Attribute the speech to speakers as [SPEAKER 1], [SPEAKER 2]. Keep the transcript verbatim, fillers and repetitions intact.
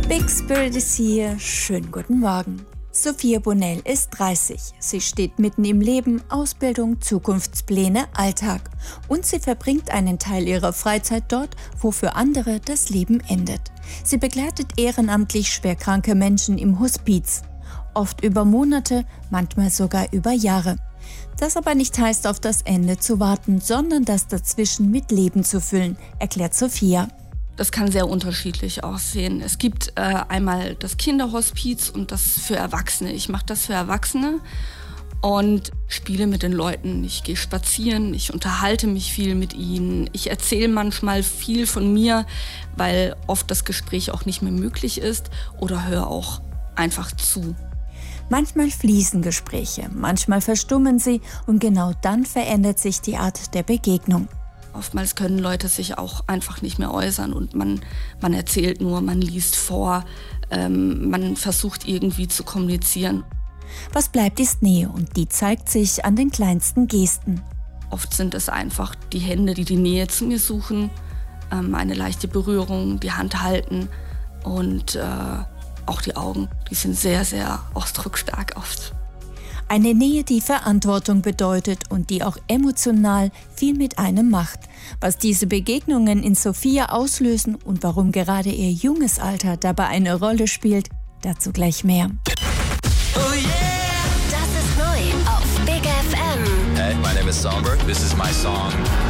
[SPEAKER 1] Big Spirit ist hier. Schönen guten Morgen. Sophia Bonnell ist dreißig. Sie steht mitten im Leben, Ausbildung, Zukunftspläne, Alltag. Und sie verbringt einen Teil ihrer Freizeit dort, wo für andere das Leben endet. Sie begleitet ehrenamtlich schwerkranke Menschen im Hospiz. Oft über Monate, manchmal sogar über Jahre. Das aber nicht heißt, auf das Ende zu warten, sondern das dazwischen mit Leben zu füllen, erklärt Sophia.
[SPEAKER 2] Das kann sehr unterschiedlich aussehen. Es gibt äh, einmal das Kinderhospiz und das für Erwachsene. Ich mache das für Erwachsene und spiele mit den Leuten. Ich gehe spazieren, ich unterhalte mich viel mit ihnen. Ich erzähle manchmal viel von mir, weil oft das Gespräch auch nicht mehr möglich ist, oder höre auch einfach zu.
[SPEAKER 1] Manchmal fließen Gespräche, manchmal verstummen sie und genau dann verändert sich die Art der Begegnung.
[SPEAKER 2] Oftmals können Leute sich auch einfach nicht mehr äußern und man, man erzählt nur, man liest vor, ähm, man versucht irgendwie zu kommunizieren.
[SPEAKER 1] Was bleibt, ist Nähe und die zeigt sich an den kleinsten Gesten.
[SPEAKER 2] Oft sind es einfach die Hände, die die Nähe zu mir suchen, ähm, eine leichte Berührung, die Hand halten und äh, auch die Augen. Die sind sehr, sehr ausdrucksstark oft.
[SPEAKER 1] Eine Nähe, die Verantwortung bedeutet und die auch emotional viel mit einem macht. Was diese Begegnungen in Sophia auslösen und warum gerade ihr junges Alter dabei eine Rolle spielt, dazu gleich mehr.
[SPEAKER 3] Oh yeah!
[SPEAKER 4] Das ist neu auf Big F M.
[SPEAKER 3] Hey, my name is Songbird. This is my song